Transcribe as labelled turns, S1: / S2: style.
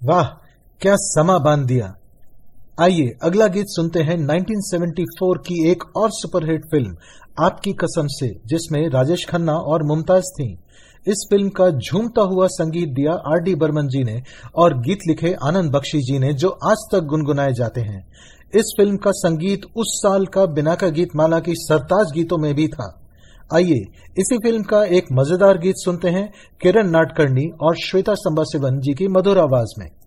S1: वाह, क्या समा बांध दिया। आइए अगला गीत सुनते हैं 1974 की एक और सुपरहिट फिल्म आपकी कसम से, जिसमें राजेश खन्ना और मुमताज थीं। इस फिल्म का झूमता हुआ संगीत दिया आर.डी. बर्मन जी ने और गीत लिखे आनंद बख्शी जी ने, जो आज तक गुनगुनाए जाते हैं। इस फिल्म का संगीत उस साल का बिनाका गीत माला की सरताज गीतों में भी था। आइए इसी फिल्म का एक मजेदार गीत सुनते हैं किरण नाडकर्णी और श्वेता संबाशिवन जी की मधुर आवाज में।